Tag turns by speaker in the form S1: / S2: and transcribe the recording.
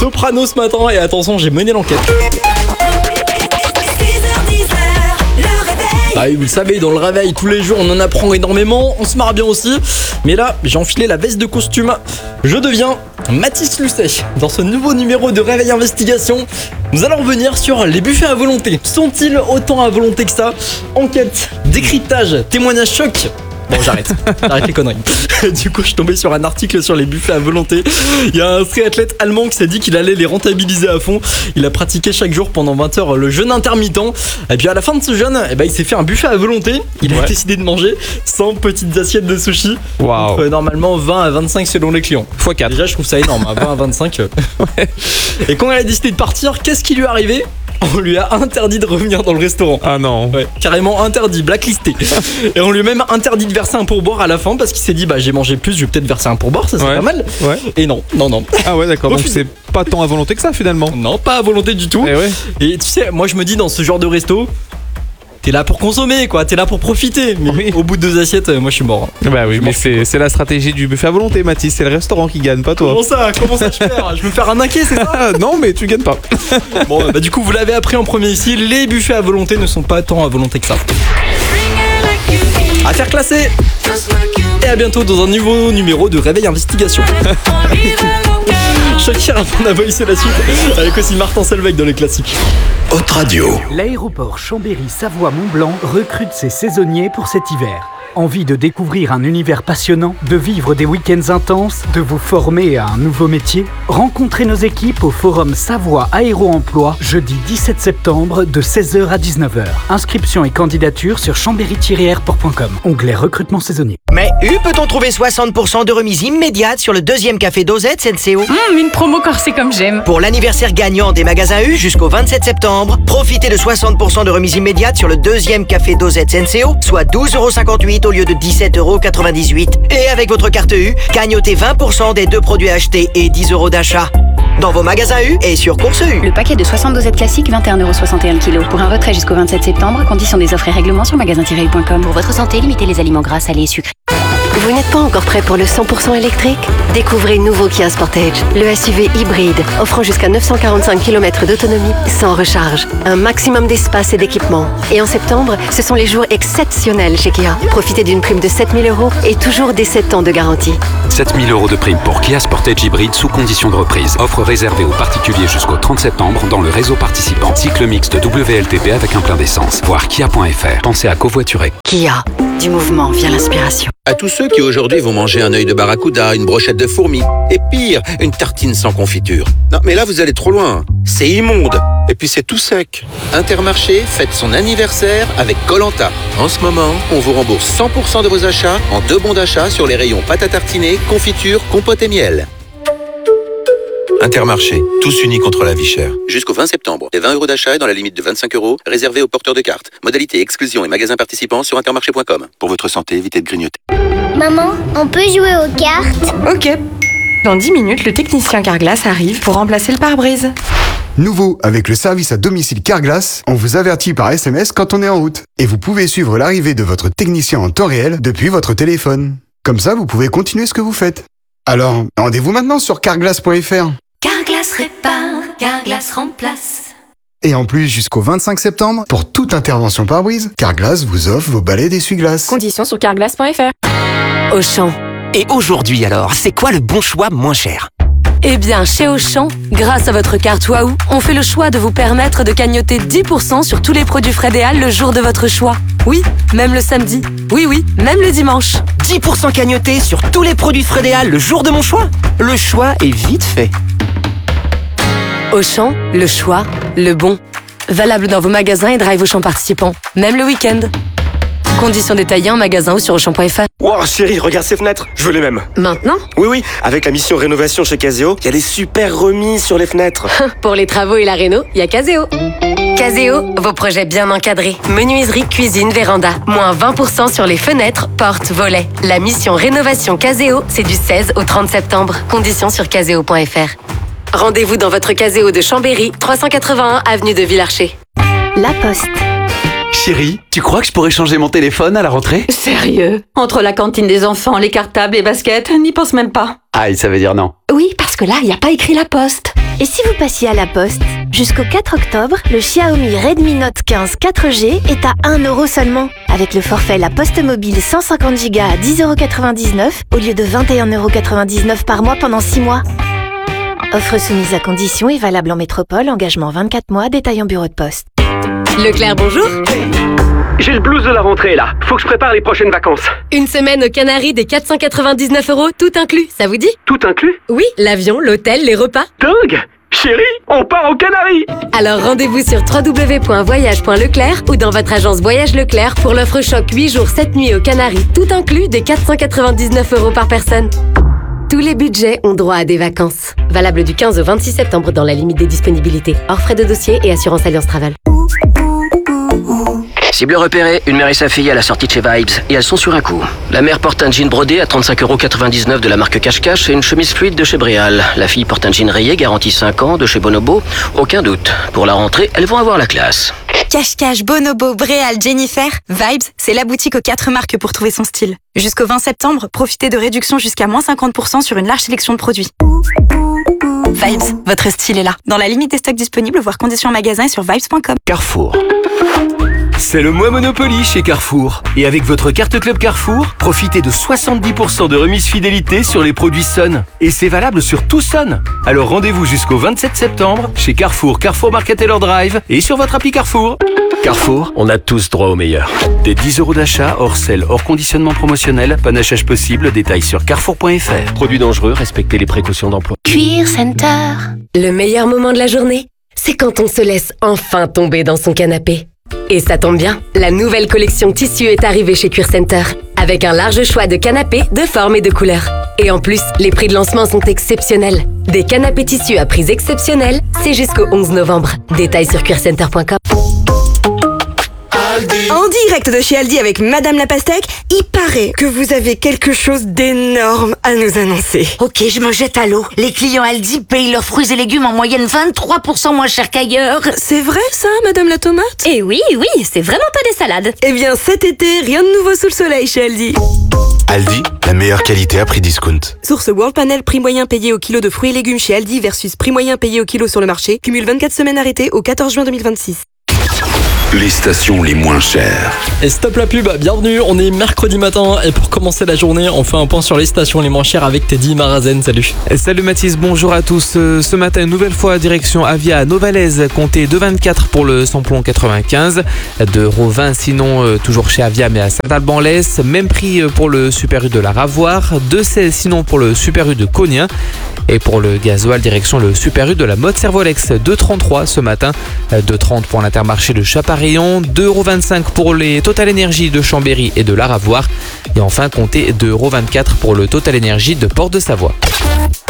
S1: Soprano ce matin et attention, j'ai mené l'enquête. Ah oui, vous le savez, dans le réveil, tous les jours, on en apprend énormément, on se marre bien aussi. Mais là, j'ai enfilé la veste de costume. Je deviens Mathis Lucet. Dans ce nouveau numéro de Réveil Investigation, nous allons revenir sur les buffets à volonté. Sont-ils autant à volonté que ça? Enquête, décryptage, témoignage choc. Bon, j'arrête les conneries. Du coup, je suis tombé sur un article sur les buffets à volonté. Il y a un triathlète allemand qui s'est dit qu'il allait les rentabiliser à fond. Il a pratiqué chaque jour pendant 20 heures le jeûne intermittent. Et puis à la fin de ce jeûne, il s'est fait un buffet à volonté. Il a décidé de manger 100 petites assiettes de sushi. Wow. Normalement 20 à 25 selon les clients.
S2: x4.
S1: Déjà, je trouve ça énorme, 20 à 25. Ouais. Et quand il a décidé de partir, qu'est-ce qui lui est arrivé? On lui a interdit de revenir dans le restaurant.
S2: Ah non.
S1: Ouais, carrément interdit, blacklisté. Et on lui a même interdit de verser un pourboire à la fin parce qu'il s'est dit j'ai mangé plus, je vais peut-être verser un pourboire, ça serait pas mal.
S2: Ouais.
S1: Et non.
S2: Ah ouais, d'accord. Donc c'est pas tant à volonté que ça finalement.
S1: Non, pas à volonté du tout. Et tu sais, moi je me dis dans ce genre de resto, t'es là pour consommer quoi, t'es là pour profiter. Mais au bout de 2 assiettes, moi je suis mort.
S2: Bah oui, mais c'est la stratégie du buffet à volonté, Mathis. C'est le restaurant qui gagne, pas toi.
S1: Comment ça je fais? Je vais me faire arnaquer, c'est ça?
S2: Non, mais tu gagnes pas.
S1: Bon, du coup, vous l'avez appris en premier ici, les buffets à volonté ne sont pas tant à volonté que ça. Affaire classée. Et à bientôt dans un nouveau numéro de Réveil Investigation. Shakira on a voicé la suite avec aussi Martin Solveig dans les classiques.
S3: Haute Radio.
S4: L'aéroport Chambéry-Savoie-Mont-Blanc recrute ses saisonniers pour cet hiver. Envie de découvrir un univers passionnant, de vivre des week-ends intenses, de vous former à un nouveau métier? Rencontrez nos équipes au Forum Savoie Aéro-Emploi jeudi 17 septembre de 16h à 19h. Inscription et candidature sur chambéry-airport.com. Onglet recrutement saisonnier.
S5: Mais peut-on trouver 60% de remise immédiate sur le deuxième café Dosette Senseo?
S6: Une promo corsée comme j'aime.
S5: Pour l'anniversaire gagnant des magasins U jusqu'au 27 septembre, profitez de 60% de remise immédiate sur le deuxième café Dosette Senseo, soit 12,58€ au lieu de 17,98€. Et avec votre carte U, gagnotez 20% des 2 produits achetés et 10€ d'achat. Dans vos magasins U et sur Course U.
S7: Le paquet de 60 dosettes classiques, 21,61€ kg. Pour un retrait jusqu'au 27 septembre, conditions des offres et règlements sur magasin-u.com.
S8: Pour votre santé, limitez les aliments gras, salés et sucrés. Vous n'êtes pas encore prêt pour le 100% électrique? Découvrez nouveau Kia Sportage, le SUV hybride, offrant jusqu'à 945 km d'autonomie sans recharge. Un maximum d'espace et d'équipement. Et en septembre, ce sont les jours exceptionnels chez Kia. Profitez d'une prime de 7 000€ et toujours des 7 ans de garantie.
S9: 7 000€ de prime pour Kia Sportage hybride sous condition de reprise. Offre réservée aux particuliers jusqu'au 30 septembre dans le réseau participant. Cycle mixte WLTP avec un plein d'essence. Voir kia.fr. Pensez à covoiturer.
S8: Kia, du mouvement vient l'inspiration.
S3: À tous ceux qui aujourd'hui vont manger un œil de barracuda, une brochette de fourmis, et pire, une tartine sans confiture. Non, mais là vous allez trop loin. C'est immonde. Et puis c'est tout sec. Intermarché fête son anniversaire avec Koh-Lanta. En ce moment, on vous rembourse 100% de vos achats en 2 bons d'achat sur les rayons pâte à tartiner, confiture, compote et miel. Intermarché, tous unis contre la vie chère. Jusqu'au 20 septembre, les 20€ d'achat est dans la limite de 25€, réservés aux porteurs de cartes. Modalité exclusion et magasins participants sur intermarché.com. Pour votre santé, évitez de grignoter.
S10: Maman, on peut jouer aux cartes?
S6: Ok. Dans 10 minutes, le technicien Carglass arrive pour remplacer le pare-brise.
S11: Nouveau, avec le service à domicile Carglass, on vous avertit par SMS quand on est en route. Et vous pouvez suivre l'arrivée de votre technicien en temps réel depuis votre téléphone. Comme ça, vous pouvez continuer ce que vous faites. Alors, rendez-vous maintenant sur carglass.fr.
S12: Carglass répare, Carglass remplace.
S11: Et en plus, jusqu'au 25 septembre, pour toute intervention pare-brise, Carglass vous offre vos balais d'essuie-glace.
S6: Conditions sur carglass.fr.
S5: Auchan. Et aujourd'hui alors, c'est quoi le bon choix moins cher?
S12: Eh bien, chez Auchan, grâce à votre carte Waouh, on fait le choix de vous permettre de cagnoter 10% sur tous les produits Frédéal le jour de votre choix. Oui, même le samedi. Oui, même le dimanche.
S5: 10% cagnoté sur tous les produits Frédéal le jour de mon choix? Le choix est vite fait.
S12: Auchan, le choix, le bon. Valable dans vos magasins et drive Auchan participants, même le week-end. Conditions détaillées en magasin ou sur Auchan.fr.
S13: Wow, chérie, regarde ces fenêtres, je veux les mêmes.
S12: Maintenant?
S13: Oui, avec la mission rénovation chez Caseo, il y a des super remises sur les fenêtres.
S12: Pour les travaux et la réno, il y a Caseo. Caseo, vos projets bien encadrés. Menuiserie, cuisine, véranda. Moins 20% sur les fenêtres, portes, volets. La mission rénovation Caseo, c'est du 16 au 30 septembre. Conditions sur caseo.fr. Rendez-vous dans votre Caseo de Chambéry, 381 avenue de Villarcher.
S8: La Poste.
S14: Chérie, tu crois que je pourrais changer mon téléphone à la rentrée?
S15: Sérieux? Entre la cantine des enfants, les cartables, les baskets, n'y pense même pas.
S14: Aïe, ça veut dire non.
S15: Oui, parce que là, il n'y a pas écrit la poste.
S16: Et si vous passiez à la poste? Jusqu'au 4 octobre, le Xiaomi Redmi Note 15 4G est à 1 € seulement. Avec le forfait La Poste Mobile 150 Go à 10,99 € au lieu de 21,99 € par mois pendant 6 mois. Offre soumise à condition et valable en métropole, engagement 24 mois, détail en bureau de poste.
S12: Leclerc, bonjour.
S17: J'ai le blues de la rentrée là, faut que je prépare les prochaines vacances.
S12: Une semaine aux Canaries des 499 €, tout inclus, ça vous dit?
S17: Tout inclus?
S12: Oui, l'avion, l'hôtel, les repas.
S17: Dingue! Chérie, on part aux Canaries!
S12: Alors rendez-vous sur www.voyage.leclerc ou dans votre agence Voyage Leclerc pour l'offre choc 8 jours 7 nuits aux Canaries, tout inclus des 499 € par personne. Tous les budgets ont droit à des vacances. Valable du 15 au 26 septembre dans la limite des disponibilités. Hors frais de dossier et assurance Alliance Travel.
S18: Cible repérée, une mère et sa fille à la sortie de chez Vibes, et elles sont sur un coup. La mère porte un jean brodé à 35,99 € de la marque Cache-Cache et une chemise fluide de chez Bréal. La fille porte un jean rayé garanti 5 ans de chez Bonobo. Aucun doute, pour la rentrée, elles vont avoir la classe.
S19: Cache-Cache, Bonobo, Bréal, Jennifer, Vibes, c'est la boutique aux 4 marques pour trouver son style. Jusqu'au 20 septembre, profitez de réductions jusqu'à moins 50% sur une large sélection de produits. Vibes, votre style est là. Dans la limite des stocks disponibles, voir conditions en magasin et sur vibes.com.
S20: Carrefour. C'est le mois Monopoly chez Carrefour. Et avec votre carte Club Carrefour, profitez de 70% de remise fidélité sur les produits Sun. Et c'est valable sur tout Sun. Alors rendez-vous jusqu'au 27 septembre chez Carrefour, Carrefour Market Taylor Drive et sur votre appli Carrefour. Carrefour, on a tous droit au meilleur. Des 10 € d'achat, hors sel, hors conditionnement promotionnel, panachage possible, détails sur carrefour.fr. Produits dangereux, respectez les précautions d'emploi.
S12: Cuir Center. Le meilleur moment de la journée, c'est quand on se laisse enfin tomber dans son canapé. Et ça tombe bien, la nouvelle collection tissu est arrivée chez Cuir Center, avec un large choix de canapés, de formes et de couleurs. Et en plus, les prix de lancement sont exceptionnels. Des canapés tissus à prix exceptionnels, c'est jusqu'au 11 novembre. Détails sur cuircenter.com.
S21: En direct de chez Aldi avec Madame la Pastèque, il paraît que vous avez quelque chose d'énorme à nous annoncer.
S22: Ok, je me jette à l'eau. Les clients Aldi payent leurs fruits et légumes en moyenne 23% moins cher qu'ailleurs.
S21: C'est vrai ça, Madame la Tomate?
S22: Eh oui, c'est vraiment pas des salades.
S21: Eh bien cet été, rien de nouveau sous le soleil chez Aldi.
S23: Aldi, la meilleure qualité à prix discount.
S21: Source World Panel, prix moyen payé au kilo de fruits et légumes chez Aldi versus prix moyen payé au kilo sur le marché. Cumule 24 semaines arrêtées au 14 juin 2026.
S24: Les stations les moins chères.
S1: Et stop la pub, bienvenue, on est mercredi matin et pour commencer la journée, on fait un point sur les stations les moins chères avec Teddy Marazen, salut.
S2: Salut Mathis, bonjour à tous. Ce matin, une nouvelle fois, direction Avia à Novalaise, comptez 2,24 pour le samplon 95, 2,20 sinon toujours chez Avia mais à Saint-Alban-l'Est, même prix pour le Super U de la Ravoire, 2,16 sinon pour le Super U de Cognien. Et pour le gasoil, direction le Super U de la Motte Servolex, 2,33 ce matin, 2,30 pour l'Intermarché de Chapareillon, 2,25 € pour les Total Energy de Chambéry et de la Ravoire. Et enfin, comptez 2,24 € pour le Total Energy de Port de Savoie.